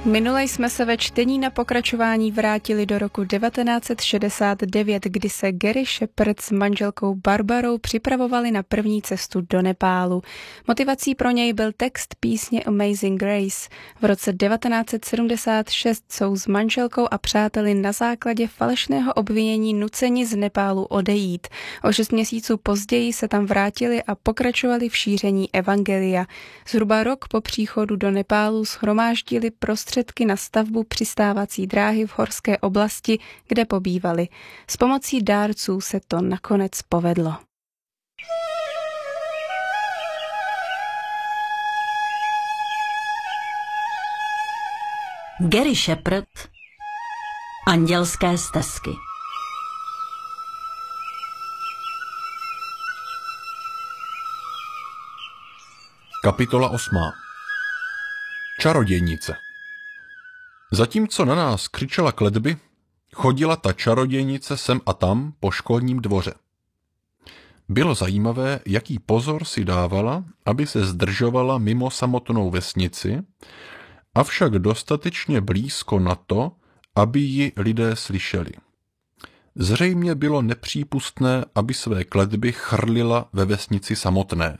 Minule jsme se ve čtení na pokračování vrátili do roku 1969, kdy se Gary Shepherd s manželkou Barbarou připravovali na první cestu do Nepálu. Motivací pro něj byl text písně Amazing Grace. V roce 1976 jsou s manželkou a přáteli na základě falešného obvinění nuceni z Nepálu odejít. O 6 měsíců později se tam vrátili a pokračovali v šíření evangelia. Zhruba rok po příchodu do Nepálu shromáždili prostředky na stavbu přistávací dráhy v horské oblasti, kde pobývali. S pomocí dárců se to nakonec povedlo. Gary Shepherd, Andělské stezky. Kapitola 8. Čarodějnice. Zatímco na nás křičela kletby, chodila ta čarodějnice sem a tam po školním dvoře. Bylo zajímavé, jaký pozor si dávala, aby se zdržovala mimo samotnou vesnici, avšak dostatečně blízko na to, aby ji lidé slyšeli. Zřejmě bylo nepřípustné, aby své kletby chrlila ve vesnici samotné.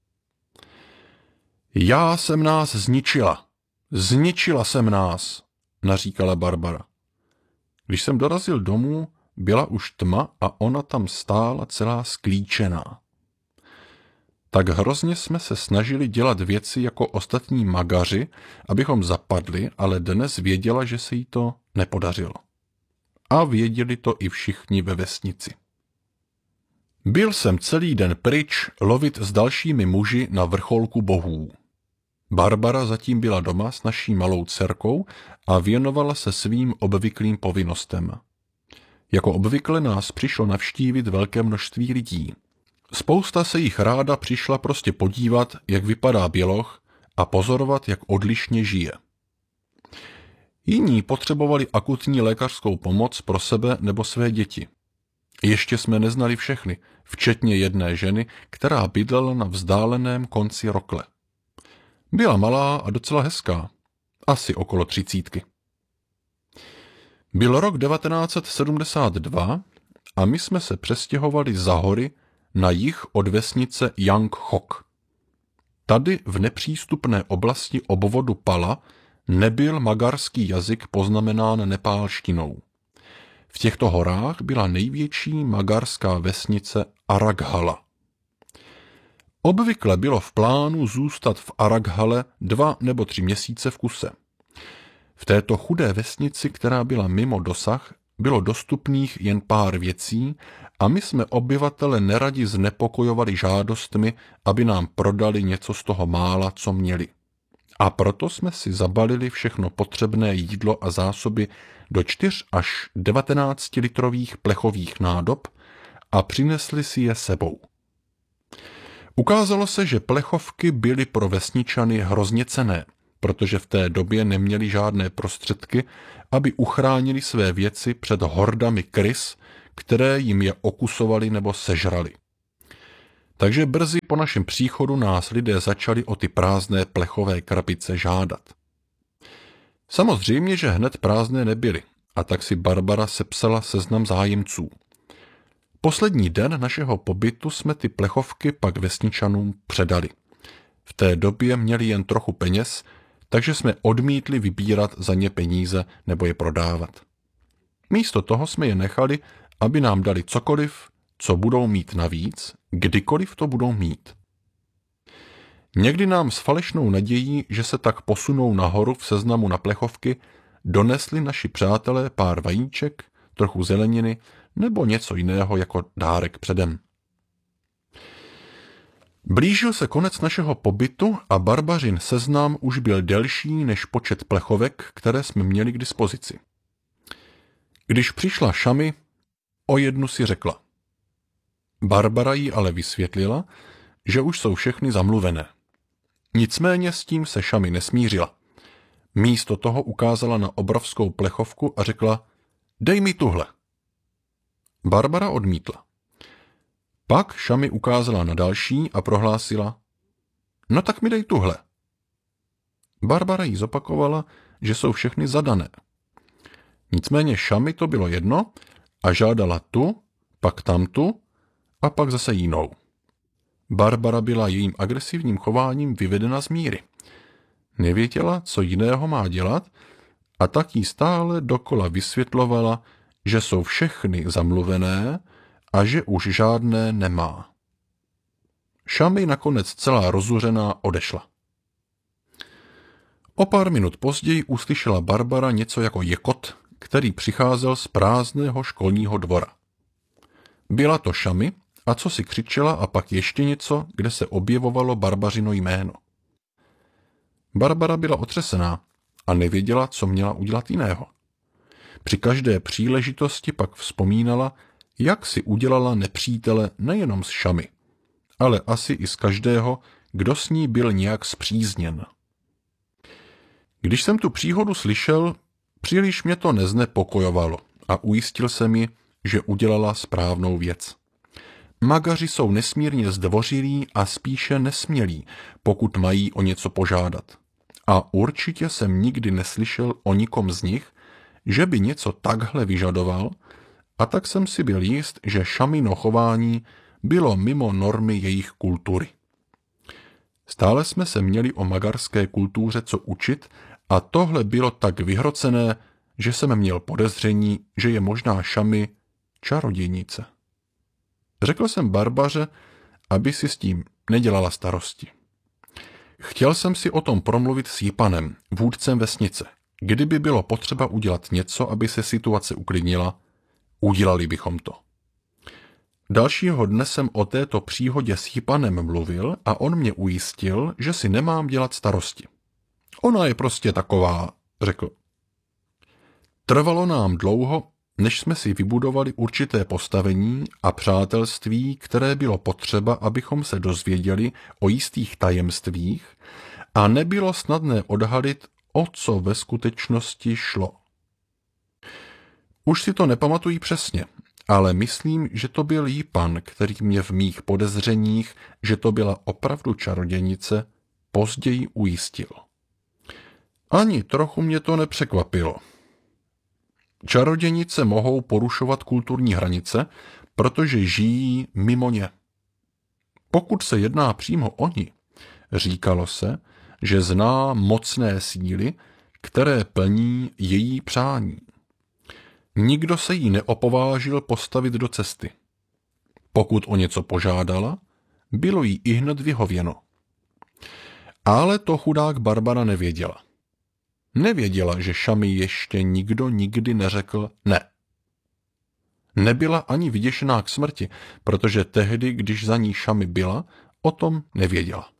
Já jsem nás zničila. Zničila jsem nás, naříkala Barbara. Když jsem dorazil domů, byla už tma a ona tam stála celá sklíčená. Tak hrozně jsme se snažili dělat věci jako ostatní magaři, abychom zapadli, ale dnes věděla, že se jí to nepodařilo. A věděli to i všichni ve vesnici. Byl jsem celý den pryč lovit s dalšími muži na vrcholku bohů. Barbara zatím byla doma s naší malou dcerkou a věnovala se svým obvyklým povinnostem. Jako obvykle nás přišlo navštívit velké množství lidí. Spousta se jich ráda přišla prostě podívat, jak vypadá běloch a pozorovat, jak odlišně žije. Jiní potřebovali akutní lékařskou pomoc pro sebe nebo své děti. Ještě jsme neznali všechny, včetně jedné ženy, která bydlela na vzdáleném konci rokle. Byla malá a docela hezká, asi okolo 30. Byl rok 1972 a my jsme se přestěhovali za hory na jih od vesnice Jangchok. Tady v nepřístupné oblasti obvodu Pala nebyl magarský jazyk poznamenán nepálštinou. V těchto horách byla největší magarská vesnice Araghala. Obvykle bylo v plánu zůstat v Araghale 2 nebo 3 měsíce v kuse. V této chudé vesnici, která byla mimo dosah, bylo dostupných jen pár věcí a my jsme obyvatele neradi znepokojovali žádostmi, aby nám prodali něco z toho mála, co měli. A proto jsme si zabalili všechno potřebné jídlo a zásoby do 4 až 19 litrových plechových nádob a přinesli si je sebou. Ukázalo se, že plechovky byly pro vesničany hrozně cenné, protože v té době neměli žádné prostředky, aby uchránili své věci před hordami krys, které jim je okusovali nebo sežrali. Takže brzy po našem příchodu nás lidé začali o ty prázdné plechové krabice žádat. Samozřejmě, že hned prázdné nebyly, a tak si Barbara sepsala seznam zájemců. Poslední den našeho pobytu jsme ty plechovky pak vesničanům předali. V té době měli jen trochu peněz, takže jsme odmítli vybírat za ně peníze nebo je prodávat. Místo toho jsme je nechali, aby nám dali cokoliv, co budou mít navíc, kdykoliv to budou mít. Někdy nám s falešnou nadějí, že se tak posunou nahoru v seznamu na plechovky, donesli naši přátelé pár vajíček, trochu zeleniny nebo něco jiného jako dárek předem. Blížil se konec našeho pobytu a Barbařin seznam už byl delší než počet plechovek, které jsme měli k dispozici. Když přišla Šami, o jednu si řekla. Barbara jí ale vysvětlila, že už jsou všechny zamluvené. Nicméně s tím se Šami nesmířila. Místo toho ukázala na obrovskou plechovku a řekla, dej mi tuhle. Barbara odmítla. Pak Šami ukázala na další a prohlásila, no tak mi dej tuhle. Barbara jí zopakovala, že jsou všechny zadané. Nicméně Šami to bylo jedno a žádala tu, pak tamtu a pak zase jinou. Barbara byla jejím agresivním chováním vyvedena z míry. Nevěděla, co jiného má dělat, a tak jí stále dokola vysvětlovala, že jsou všechny zamluvené a že už žádné nemá. Šami nakonec celá rozuřená odešla. O pár minut později uslyšela Barbara něco jako jekot, který přicházel z prázdného školního dvora. Byla to Šami a co si křičela a pak ještě něco, kde se objevovalo Barbařino jméno. Barbara byla otřesená a nevěděla, co měla udělat jiného. Při každé příležitosti pak vzpomínala, jak si udělala nepřítele nejenom z Šami, ale asi i z každého, kdo s ní byl nějak spřízněn. Když jsem tu příhodu slyšel, příliš mě to neznepokojovalo a ujistil se mi, že udělala správnou věc. Magaři jsou nesmírně zdvořilí a spíše nesmělí, pokud mají o něco požádat. A určitě jsem nikdy neslyšel o nikom z nich, že by něco takhle vyžadoval, a tak jsem si byl jist, že Šamino chování bylo mimo normy jejich kultury. Stále jsme se měli o magarské kultuře co učit a tohle bylo tak vyhrocené, že jsem měl podezření, že je možná Šami čarodějnice. Řekl jsem Barbaře, aby si s tím nedělala starosti. Chtěl jsem si o tom promluvit s Jipanem, vůdcem vesnice. Kdyby bylo potřeba udělat něco, aby se situace uklidnila, udělali bychom to. Dalšího dne jsem o této příhodě s Jipanem mluvil a on mě ujistil, že si nemám dělat starosti. Ona je prostě taková, řekl. Trvalo nám dlouho, než jsme si vybudovali určité postavení a přátelství, které bylo potřeba, abychom se dozvěděli o jistých tajemstvích a nebylo snadné odhalit, o co ve skutečnosti šlo. Už si to nepamatuji přesně, ale myslím, že to byl Jipan, který mě v mých podezřeních, že to byla opravdu čarodějnice, později ujistil. Ani trochu mě to nepřekvapilo. Čarodějnice mohou porušovat kulturní hranice, protože žijí mimo ně. Pokud se jedná přímo o ní, říkalo se, že zná mocné síly, které plní její přání. Nikdo se jí neopovážil postavit do cesty. Pokud o něco požádala, bylo jí ihned vyhověno. Ale to chudák Barbara nevěděla. Nevěděla, že Šami ještě nikdo nikdy neřekl ne. Nebyla ani vyděšená k smrti, protože tehdy, když za ní Šami byla, o tom nevěděla.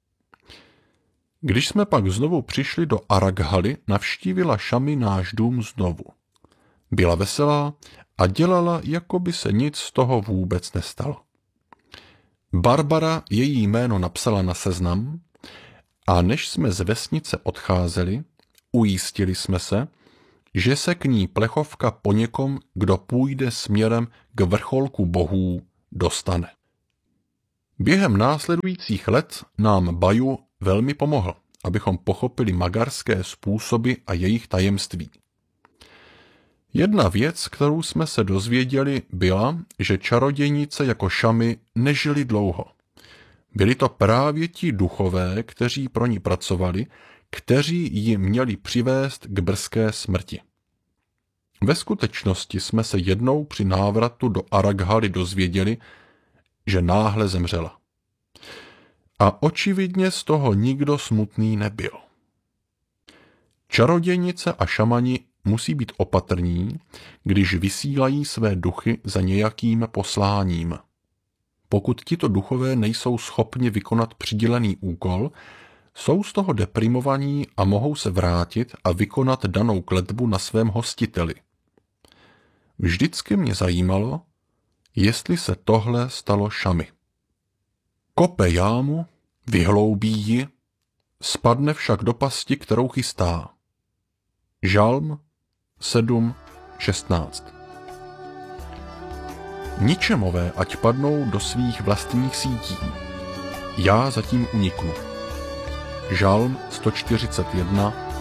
Když jsme pak znovu přišli do Araghaly, navštívila Šami náš dům znovu. Byla veselá a dělala, jako by se nic z toho vůbec nestalo. Barbara její jméno napsala na seznam a než jsme z vesnice odcházeli, ujistili jsme se, že se k ní plechovka po někom, kdo půjde směrem k vrcholku bohů, dostane. Během následujících let nám Baju velmi pomohl, abychom pochopili magarské způsoby a jejich tajemství. Jedna věc, kterou jsme se dozvěděli, byla, že čarodějnice jako Šami nežili dlouho. Byli to právě ti duchové, kteří pro ní pracovali, kteří ji měli přivést k brzké smrti. Ve skutečnosti jsme se jednou při návratu do Araghaly dozvěděli, že náhle zemřela. A očividně z toho nikdo smutný nebyl. Čarodějnice a šamani musí být opatrní, když vysílají své duchy za nějakým posláním. Pokud tito duchové nejsou schopni vykonat přidělený úkol, jsou z toho deprimovaní a mohou se vrátit a vykonat danou kletbu na svém hostiteli. Vždycky mě zajímalo, jestli se tohle stalo Šami. Kope jámu, vyhloubí ji, spadne však do pasti, kterou chystá. Žalm 7:16. Ničemové ať padnou do svých vlastních sítí. Já zatím uniknu. Žalm 141,